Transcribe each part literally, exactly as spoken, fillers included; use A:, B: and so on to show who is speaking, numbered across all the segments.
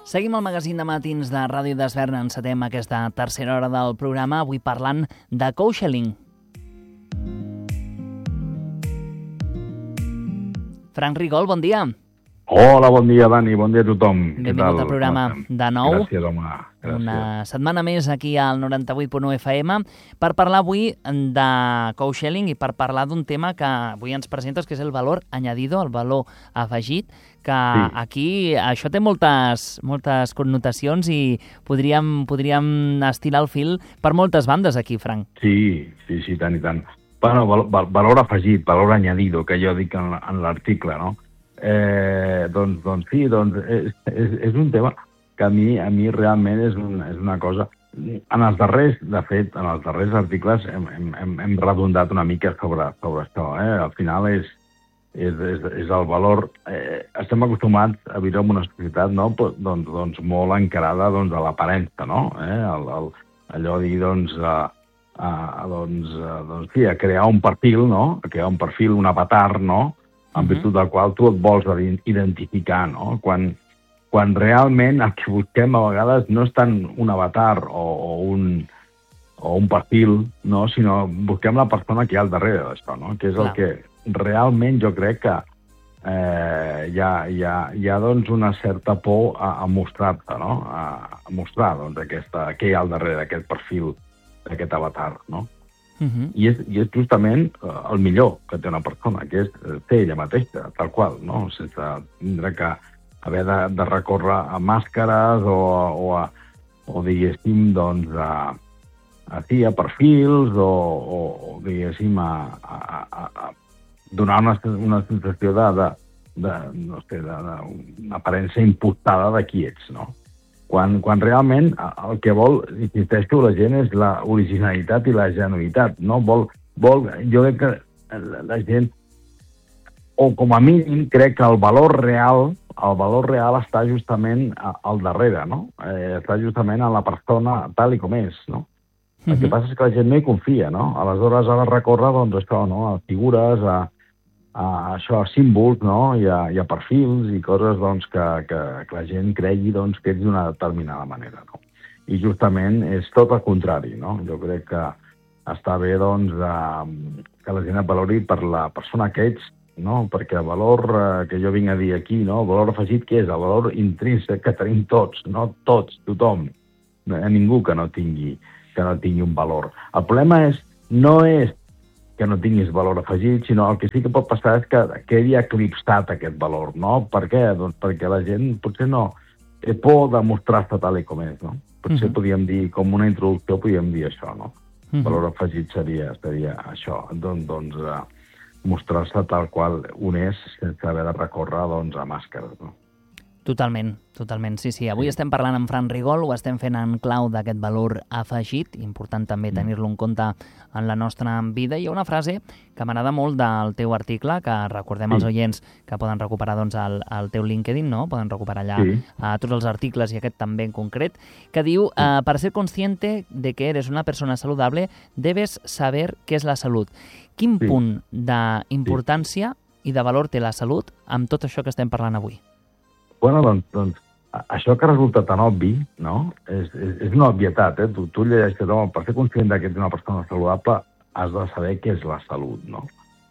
A: Seguim el magazín de matins de Ràdio Desvern. Encetem aquesta tercera hora del programa, avui parlant de coaching. Frank Rigol, bon dia.
B: Hola, bon dia, Dani, bon dia a tothom.
A: Benvingut al programa de nou.
B: Gràcies, home. Gràcies.
A: Una setmana més aquí al noranta-vuit punt u F M per parlar avui de coaching i per parlar d'un tema que avui ens presentes, que és el valor añadido, el valor afegit, que sí. Aquí això té moltes, moltes connotacions i podríem, podríem estirar el fil per moltes bandes aquí, Frank.
B: Sí, sí, sí, tant i tant. Bueno, val, val, valor afegit, valor añadido, que jo dic en, en l'article, no? Eh, doncs, doncs sí, doncs és, és, és un tema que a mi, a mi realment és, un, és una cosa... En els darrers, de fet, en els darrers articles hem, hem, hem redondat una mica sobre, sobre això. Eh? Al final és, és, és, és el valor... Eh, estem acostumats a viure en una societat, no? doncs, doncs molt encarada doncs, a l'aparença, no? Eh? El, el, allò de dir, doncs... A, a, doncs, a, doncs sí, a crear un perfil, no? A crear un perfil, un avatar, no? En virtut del qual tu et vols identificar, no? Quan, quan realment el que busquem a vegades no és tant un avatar o, o, un, o un perfil, no? Sinó busquem la persona que hi ha al darrere d'això, no? Que és Clar. El que realment jo crec que eh, hi, ha, hi, ha, hi ha doncs, una certa por a, a mostrar-te, no? A, a mostrar doncs, aquesta, què hi ha al darrere d'aquest perfil, d'aquest avatar, no? Uh -huh. I, és, I és justament el millor que té una persona, que és ser ella mateixa, tal qual, no? Sense tindre que haver de, de recórrer a màscares o, o, a, o diguéssim, doncs, a, a, sí, a perfils o, o, o diguéssim, a, a, a, a donar una, una sensació de, de, de no sé, d'una aparença impostada de qui ets, no? Quan, quan realment el que vol, insisteixo, la gent és la originalitat i la genuïtat, no? Vol, vol, jo crec que la gent, o com a mínim, crec que el valor real, el valor real està justament al darrere, no? Eh, està justament en la persona tal i com és, no? Uh-huh. El que passa és que la gent no hi confia, no? Aleshores ha de recórrer, doncs, això, no? A figures, a, a això, a símbols, no? I a, i a perfils i coses doncs, que, que, que la gent cregui doncs, que ets d'una determinada manera, no? I justament és tot el contrari, no? Jo crec que està bé doncs, eh, que la gent et valori per la persona que ets, no? Perquè el valor eh, que jo vinc a dir aquí, no? El valor afegit, què és? El valor intrínsec que tenim tots, no? Tots, tothom. No hi ha ningú que no tingui, que no tingui un valor. El problema és, no és que no tinguis valor afegit, sinó el que sí que pot passar és que quedi eclipsat aquest valor, no? Per què? Doncs perquè la gent potser no té por de mostrar-se tal i com és, no? Potser uh-huh. podríem dir, com una introducció, podríem dir això, no? Uh-huh. Valor afegit seria, seria això, doncs, doncs uh, mostrar-se tal qual un és sense haver de recórrer doncs, a màscares, no?
A: Totalment, totalment, sí, sí. Avui estem parlant amb Frank Rigol, ho estem fent en clau d'aquest valor afegit, important també tenir-lo en compte en la nostra vida. Hi ha una frase que m'agrada molt del teu article, que recordem als oients que poden recuperar doncs, el, el teu LinkedIn, no? Poden recuperar allà sí. uh, tots els articles i aquest també en concret, que diu, uh, para ser consciente de que eres una persona saludable, debes saber què és la salut. Quin sí. punt d'importància sí. i de valor té la salut amb tot això que estem parlant avui?
B: Bueno, doncs, doncs, això que resulta tan obvi, no? És, és, és una obvietat, eh? Tu, tu llegeixes, home, per ser conscient que ets una persona saludable has de saber què és la salut, no?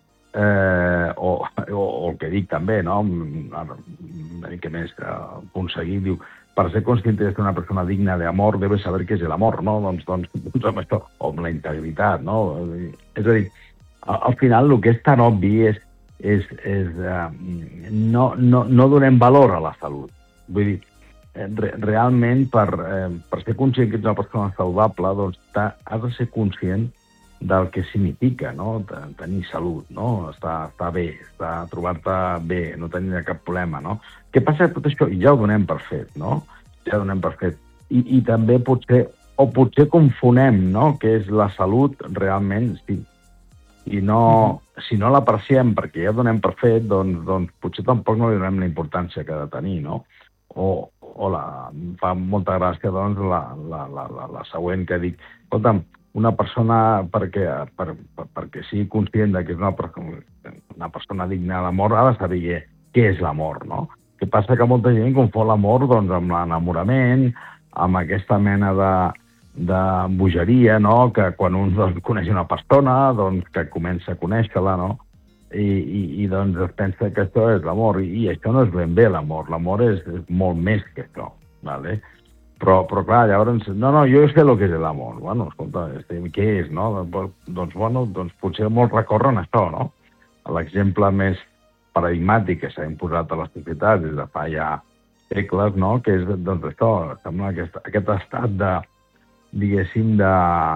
B: Eh, o, o, o el que dic també, no? Una mica més aconseguit, diu, per ser conscient que ets una persona digna d'amor, debes saber què és l'amor, no? Doncs, doncs, doncs amb això, o amb la integritat, no? És a dir, al final el que és tan obvi és és, és uh, no, no, no donem valor a la salut. Vull dir, re, realment per, eh, per ser conscient que ets una persona saludable, doncs has de ser conscient del que significa, no? Tenir salut, no? Estar, estar bé, estar, trobar-te bé, no tenir cap problema, no? Què passa que tot això ja ho donem per fet, no? Ja ho donem per fet. I, i també potser, o potser confonem, no? Què és la salut realment, sí. I no, si no l'apreciem perquè ja donem per fet, doncs, doncs potser tampoc no li donem la importància que ha de tenir, no? O, o la, fa molta gràcia, doncs, la, la, la, la, la següent que dic, escolta'm, una persona perquè, per, per, perquè sigui conscient que és una, una persona digna d'amor ha de saber què és l'amor, no? que passa que molta gent confon l'amor doncs, amb l'enamorament, amb aquesta mena de, de bogeria, no? Que quan un doncs, coneix una persona, doncs, que comença a conèixer-la, no? I, i, i doncs es pensa que això és l'amor, i, i això no és ben bé l'amor. L'amor és, és molt més que això, ¿vale? Però, però clar, llavors, no, no, jo sé el que és l'amor. Bueno, escolta, què és, no? Doncs, bueno, doncs potser molts recorren a això, no? L'exemple més paradigmàtic que s'ha imposat a la societat des de fa ja segles, no? Que és, doncs, això, sembla aquest, aquest estat de, diguéssim, de,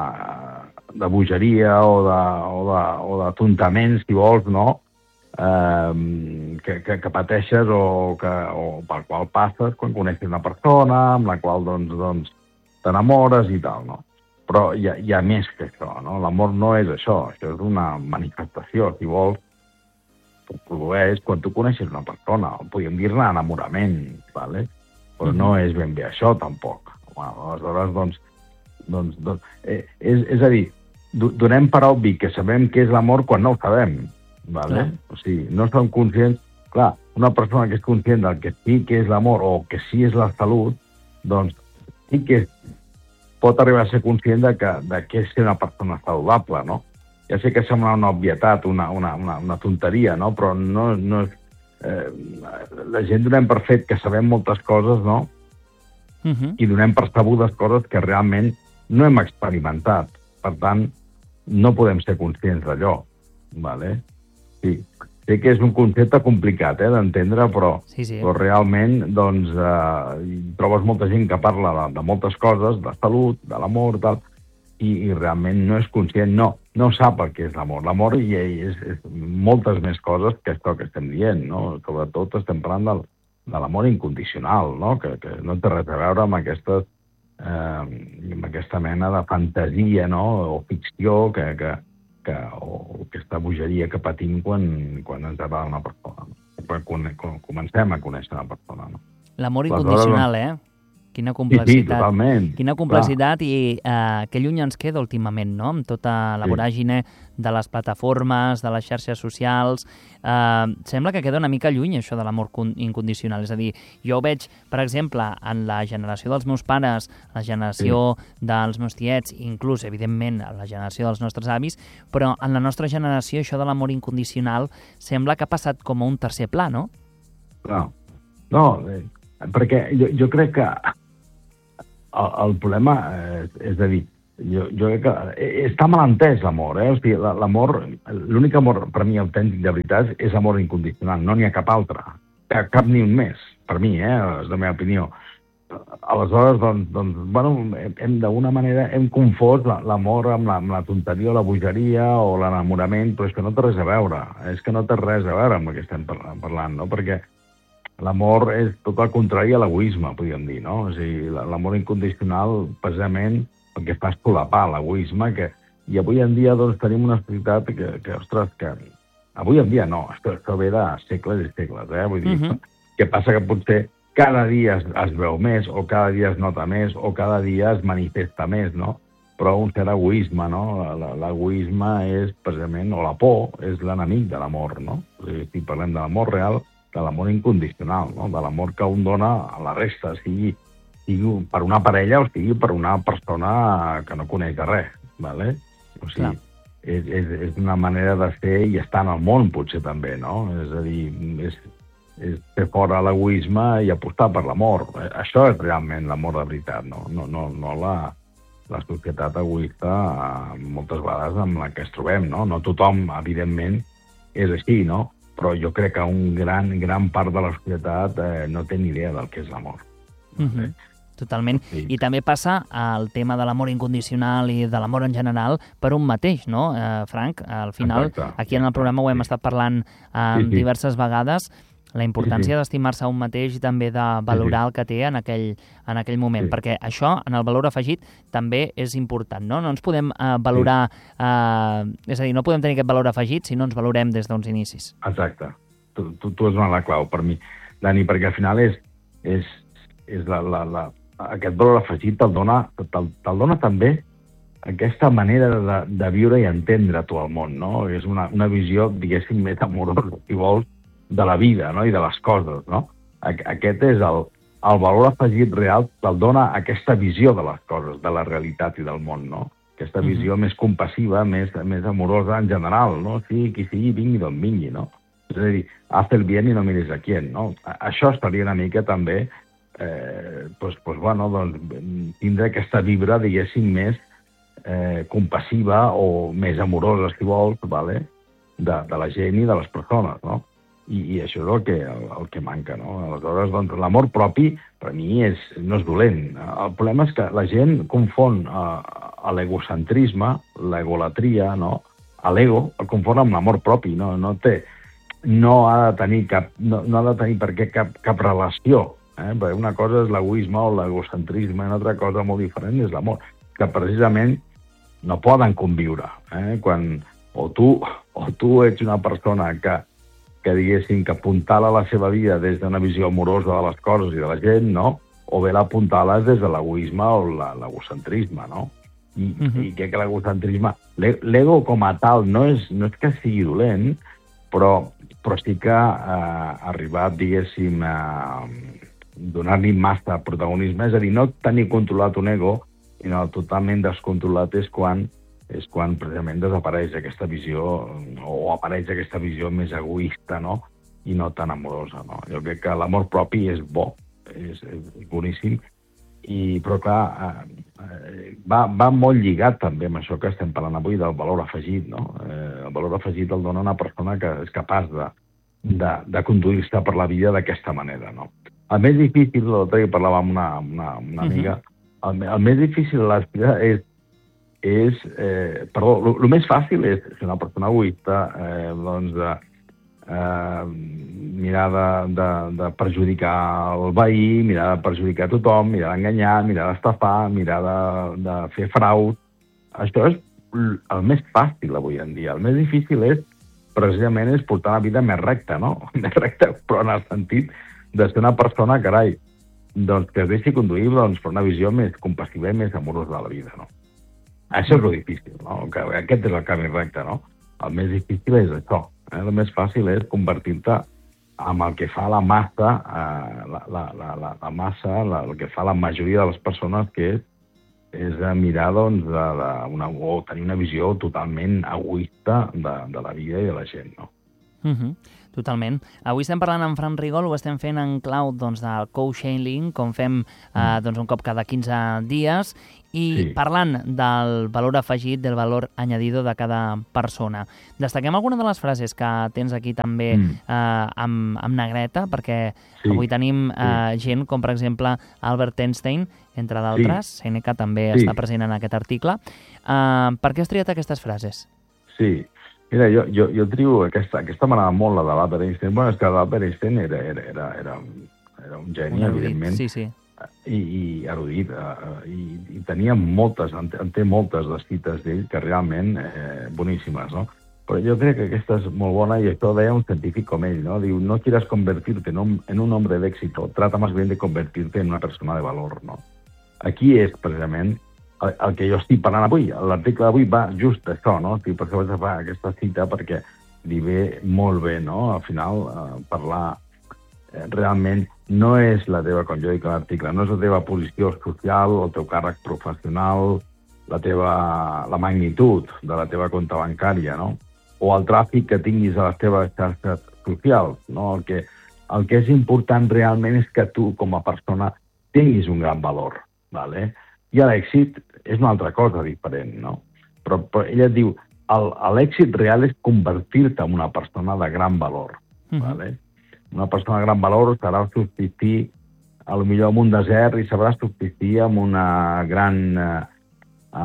B: de bogeria o de, o de, o de tontament, si vols, no? Eh, que, que, que pateixes o, que, o pel qual passes quan coneixes una persona amb la qual doncs, doncs, t'enamores i tal, no? Però hi ha, hi ha més que això, no? L'amor no és això, això és una manifestació, si vols, que produeix quan tu coneixes una persona. Podríem dir-ne enamorament, ¿vale? Però mm-hmm. no és ben bé això, tampoc. Bueno, aleshores, doncs, doncs, doncs eh, és, és a dir, donem per obvi que sabem què és l'amor quan no ho sabem, ¿vale? O sigui, no som conscients... Clar, una persona que és conscient del que sí que és l'amor o que sí és la salut, doncs sí que pot arribar a ser conscient de que, de que és ser una persona saludable, no? Ja sé que sembla una obvietat, una, una, una, una tonteria, no? Però no, no és... Eh, la gent donem per fet que sabem moltes coses, no? Uh-huh. I donem per sabudes coses que realment no hem experimentat. Per tant, no podem ser conscients d'allò, ¿vale? Sí, sé que és un concepte complicat, eh, d'entendre, però,
A: sí, sí.
B: però realment, doncs, eh, trobes molta gent que parla de, de moltes coses, de salut, de l'amor, tal, i, i realment no és conscient, no, no sap el que és l'amor. L'amor i és, és moltes més coses que això que estem dient, no? Sobretot estem parlant del, de l'amor incondicional, no? Que, que no té res a veure amb, aquestes, eh, amb aquesta mena de fantasia, no? O ficció que, que, que, o aquesta bogeria que patim quan, quan ens agrada una persona, no? Quan, quan comencem a conèixer una persona, no?
A: L'amor incondicional, eh? Quina complexitat.
B: Sí, sí, totalment.
A: Quina complexitat. Clar. I eh, que lluny ens queda últimament, no? Amb tota la voràgine de les plataformes, de les xarxes socials. Eh, sembla que queda una mica lluny això de l'amor incondicional. És a dir, jo ho veig, per exemple, en la generació dels meus pares, la generació sí. dels meus tiets, inclús, evidentment, la generació dels nostres avis, però en la nostra generació això de l'amor incondicional sembla que ha passat com a un tercer pla, no?
B: Clar. No, eh, perquè jo, jo crec que El, el problema és, és a dir, jo, jo crec que està mal entès l'amor, eh? O sigui, l'amor, l'únic amor per mi autèntic de veritat és amor incondicional, no n'hi ha cap altre, cap, cap ni un més, per mi, eh? És la meva opinió. Aleshores, doncs, doncs bueno, hem, d'una manera hem confós l'amor amb la, amb la tonteria o la bogeria o l'enamorament, però és que no té res a veure, és que no té res a veure amb el que estem parlant, no? Perquè l'amor és tot el contrari a l'egoisme, podríem dir, no? O sigui, l'amor incondicional, precisament, el que fa és solapar l'egoisme, que, i avui en dia, doncs, tenim una societat que, que ostres, que... Avui en dia no, això, això ve de segles i segles, eh? Vull dir, uh-huh. que passa que potser cada dia es, es veu més, o cada dia es nota més, o cada dia es manifesta més, no? Però un cert egoisme, no? L'egoisme és, precisament, o la por, és l'enemic de l'amor, no? O sigui, si parlem de l'amor real, de l'amor incondicional, no? De l'amor que un dona a la resta, sigui, sigui per una parella o sigui per una persona que no coneix de res, ¿vale? O sigui, és, és, és una manera de ser i estar en el món, potser també, no? És a dir, és, és fer fora l'egoisme i apostar per l'amor. Això és realment l'amor de veritat, no? No, no, no la, la societat egoista moltes vegades amb la que es trobem, no? No tothom, evidentment, és així, no? Però jo crec que un gran, gran part de la societat eh, no té ni idea del que és l'amor.
A: Mm-hmm. Totalment. Sí. I també passa el tema de l'amor incondicional i de l'amor en general per un mateix, no, eh, Frank? Al final, exacte, aquí en el programa ho hem sí. estat parlant eh, sí, sí. diverses vegades, la importància sí, sí. d'estimar-se a un mateix i també de valorar sí, sí. el que té en aquell, en aquell moment, sí. perquè això, en el valor afegit, també és important, no? No ens podem eh, valorar, sí. eh, és a dir, no podem tenir aquest valor afegit si no ens valorem des d'uns inicis.
B: Exacte. Tu, tu, tu has donat la clau per mi, Dani, perquè al final és, és, és la, la, la, aquest valor afegit te'l dona, te'l, te'l dona també aquesta manera de, de viure i entendre tu el món, no? És una, una visió, diguéssim, més amorosa, si vols, de la vida, no? I de les coses, no? Aquest és el, el valor afegit real que el dona aquesta visió de les coses, de la realitat i del món, no? Aquesta visió mm-hmm. més compassiva, més, més amorosa en general, no? Sí, qui sigui, vingui d'on vingui, no? És a dir, haz el bien i no mires a quién, no? Això estaria una mica també, eh, pues, pues, bueno, doncs, tindre aquesta vibra, diguéssim, més eh, compassiva o més amorosa, si vols, vale? de, de la gent i de les persones, no? I, i això és el que, el, el que manca, no? Aleshores, doncs, l'amor propi, per mi, és, no és dolent. El problema és que la gent confon eh, l'egocentrisme, l'egolatria, no? L'ego, el confon amb l'amor propi, no? No té... no ha de tenir cap, no, no ha de tenir per què cap, cap relació, eh? Perquè una cosa és l'egoisme o l'egocentrisme, una altra cosa molt diferent és l'amor, que precisament no poden conviure, eh? Quan o tu, o tu ets una persona que, que diguéssim, que apuntala la seva vida des d'una visió amorosa de les coses i de la gent, no? O bé l'apuntala des de l'egoisme o l'egocentrisme, no? I, uh-huh. i que l'egocentrisme... L'ego com a tal no és, no és que sigui dolent, però, però sí que eh, ha arribat, diguéssim, a donar-li massa protagonisme, és a dir, no tenir controlat un ego, sinó totalment descontrolat és quan, és quan precisament desapareix aquesta visió, o apareix aquesta visió més egoista, no? I no tan amorosa, no? Jo crec que l'amor propi és bo, és, és boníssim, i, però clar, eh, va, va molt lligat també amb això que estem parlant avui del valor afegit, no? Eh, el valor afegit el dona una persona que és capaç de, de, de conduir-se per la vida d'aquesta manera, no? El més difícil, l'altre dia parlava amb una, una, una amiga, uh-huh. el, el més difícil de l'explicar és, és eh, perdó, el, el més fàcil és ser una persona egoista, eh, doncs, de, eh, mirar de, de, de perjudicar el veí, mirar de perjudicar tothom, mirar d'enganyar, mirar d'estafar, mirar de, de fer frau. Això és el més fàcil avui en dia. El més difícil és, precisament, és portar una vida més recta, no? Més recta, però en el sentit de ser una persona, carai, doncs, que es deixi conduir doncs, per una visió més compassiva i més amorosa de la vida, no? Això és el difícil, no? Que aquest és el camí recte, no? El més difícil és això. Eh? El més fàcil és convertir-te en el que fa la massa, eh, la, la, la, la, la massa, la, el que fa la majoria de les persones, que és, és mirar, doncs, de, de una, o tenir una visió totalment egoista de, de la vida i de la gent, no?
A: Uh-huh. Totalment. Avui estem parlant amb Fran Rigol, ho estem fent en clau doncs, del co-shailing, com fem eh, doncs, un cop cada quinze dies, i sí. parlant del valor afegit, del valor añadido de cada persona. Destaquem alguna de les frases que tens aquí també mm. eh, amb, amb negreta, perquè sí. avui tenim eh, sí. gent com, per exemple, Albert Einstein, entre d'altres, sí. Sèneca també sí. està present en aquest article. Eh, per què has triat aquestes frases?
B: Sí. Mira, jo, jo, jo trio aquesta, aquesta m'agrada molt, la de l'Albert Einstein. Bueno, és que l'Albert Einstein era, era, era, era, era un geni, un erudit, evidentment,
A: sí, sí.
B: i, i erudit, uh, i, i tenia moltes, en, en té moltes de cites d'ell que realment eh, boníssimes, no? Però jo crec que aquesta és molt bona, i això deia un científic com ell, no? Diu, no quieras convertirte en un, en un hombre de éxito, trata más bien de convertirte en una persona de valor, no? Aquí és, precisament, el, el que jo estic parlant avui. L'article d'avui va just això, no? Per això vaig fer aquesta cita, perquè li ve molt bé, no? Al final, eh, parlar eh, realment no és la teva, com jo dic a l'article, no és la teva posició social, el teu càrrec professional, la teva, la magnitud de la teva compte bancària, no? O el tràfic que tinguis a les teves xarxes socials, no? El que, el que és important realment és que tu, com a persona, tinguis un gran valor, ¿vale? I l'èxit és una altra cosa diferent, no? Però, però ella diu, l'èxit real és convertir-te en una persona de gran valor, uh-huh. ¿vale? Una persona de gran valor sabrà subsistir, a lo millor en un desert, i sabrà subsistir en una gran, eh,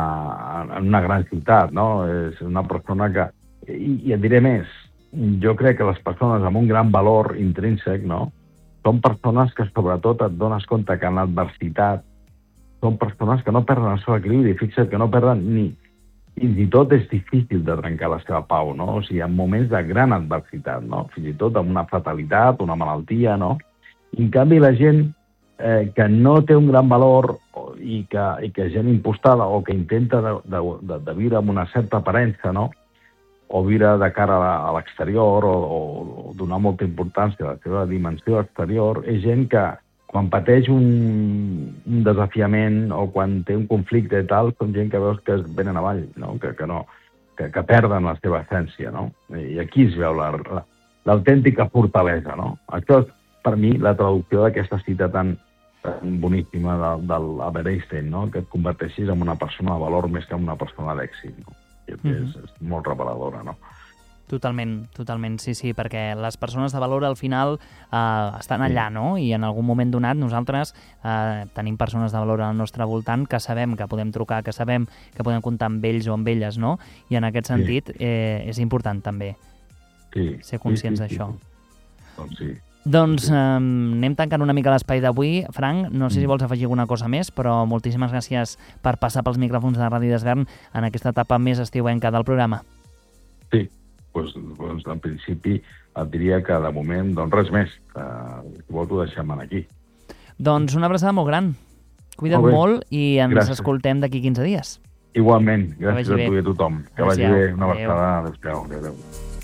B: en una gran ciutat, no? És una persona que... I, i et diré més, jo crec que les persones amb un gran valor intrínsec, no? Són persones que sobretot et dones compte que en l'adversitat són persones que no perden el seu equilibri. Fixa't que no perden ni... Fins i tot és difícil de trencar la seva pau, no? O sigui, en moments de gran adversitat, no? Fins i tot amb una fatalitat, una malaltia, no? I en canvi la gent eh, que no té un gran valor i que, i que gent impostada o que intenta de, de, de viure amb una certa aparença, no? o viure de cara a l'exterior o, o donar molta importància a la seva dimensió exterior, és gent que quan pateix un, un desafiament o quan té un conflicte i tal, són gent que veus que es venen avall, no? Que, que, no, que, que perden la seva essència, no? I aquí es veu l'autèntica fortalesa, no? Això és, per mi, la traducció d'aquesta cita tan, tan boníssima de, de l'Albert Einstein, no? Que et converteixis en una persona de valor més que en una persona d'èxit, no? I és, mm-hmm. és molt reveladora, no?
A: Totalment, totalment, sí, sí, perquè les persones de valor al final eh, estan allà, no? I en algun moment donat nosaltres eh, tenim persones de valor al nostre voltant que sabem que podem trucar, que sabem que podem comptar amb ells o amb elles, no? I en aquest sentit sí. eh, és important també
B: sí.
A: ser conscients
B: sí, sí,
A: d'això.
B: Sí. Doncs sí.
A: Doncs eh, anem tancant una mica l'espai d'avui. Frank, no sé si vols afegir alguna cosa més, però moltíssimes gràcies per passar pels micròfons de Ràdio Desvern en aquesta etapa més estiuenca del programa.
B: Sí. Doncs, doncs, en principi, et diria que de moment, doncs res més. Uh, si vols ho deixem aquí.
A: Doncs una abraçada molt gran. Cuida't molt, molt i ens gràcies. Escoltem d'aquí quinze dies.
B: Igualment. Gràcies a tu i a tothom. Que vagi bé. Una abraçada. Adéu. Adéu.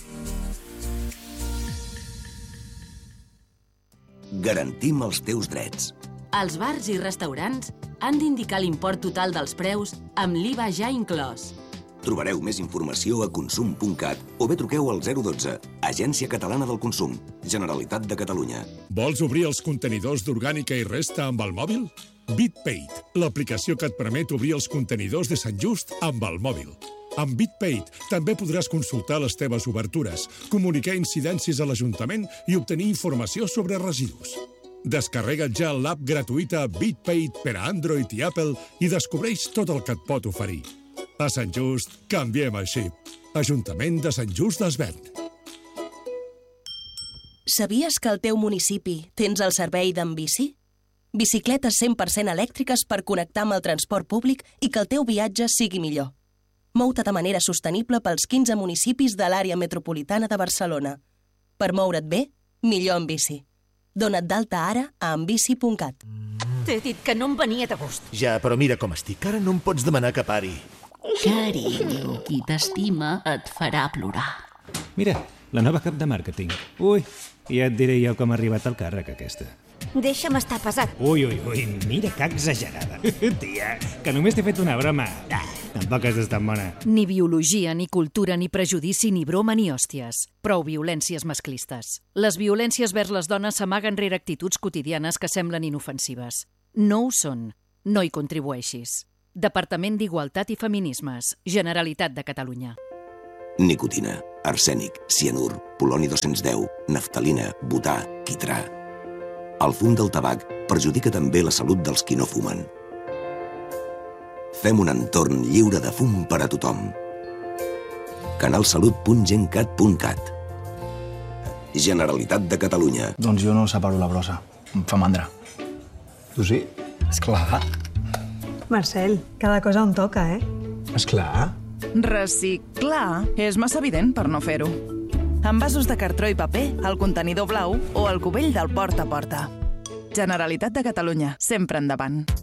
C: Garantim els teus drets.
D: Els bars i restaurants han d'indicar l'import total dels preus amb l'I V A ja inclòs.
C: Trobareu més informació a consum punt cat o bé truqueu al zero dotze, Agència Catalana del Consum, Generalitat de Catalunya.
E: Vols obrir els contenidors d'orgànica i resta amb el mòbil? BitPaid, l'aplicació que et permet obrir els contenidors de Sant Just amb el mòbil. Amb BitPaid també podràs consultar les teves obertures, comunicar incidències a l'Ajuntament i obtenir informació sobre residus. Descarrega't ja l'app gratuïta BitPaid per a Android i Apple i descobreix tot el que et pot oferir. A Sant Just, canviem el xip. Ajuntament de Sant Just d'Esvern.
F: Sabies que al teu municipi tens el servei d'en bici? Bicicletes cent per cent elèctriques per connectar amb el transport públic i que el teu viatge sigui millor. Mou-te de manera sostenible pels quinze municipis de l'àrea metropolitana de Barcelona. Per moure't bé, millor en bici. Dona't d'alta ara a enbici punt cat.
G: T'he dit que no em venia de gust.
H: Ja, però mira com estic. Ara no em pots demanar que pari.
I: Carinyo, qui t'estima et farà plorar.
J: Mira, la nova cap de màrqueting. Ui, ja et diré jo com ha arribat al càrrec aquesta.
G: Deixa'm estar pesat.
J: Ui, ui, ui, mira que exagerada. Tia, que només t'he fet una broma. Ah, tampoc has estat bona.
K: Ni biologia, ni cultura, ni prejudici, ni broma, ni hòsties. Prou violències masclistes. Les violències vers les dones s'amaguen rere actituds quotidianes que semblen inofensives. No ho són. No hi contribueixis. Departament d'Igualtat i Feminismes. Generalitat de Catalunya.
C: Nicotina, arsènic, cianur, poloni dos-cents deu, naftalina, butà, quitrà. El fum del tabac perjudica també la salut dels qui no fumen. Fem un entorn lliure de fum per a tothom. canalsalut punt gencat punt cat. Generalitat de Catalunya.
L: Doncs jo no separo la brossa. Em fa mandra.
M: Tu sí?
L: Esclar.
N: Marcel, cada cosa on toca, eh?
M: Esclar.
O: Reciclar és massa evident per no fer-ho. Envasos de cartró i paper, el contenidor blau o el cubell del porta a porta. Generalitat de Catalunya, sempre endavant.